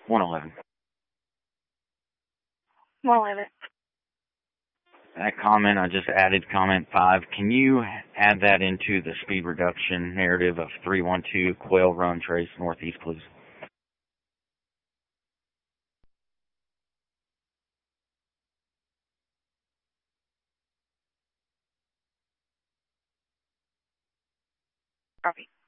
111. 111. That comment, I just added comment 5. Can you add that into the speed reduction narrative of 312 Quail Run Trace Northeast, please? Copy.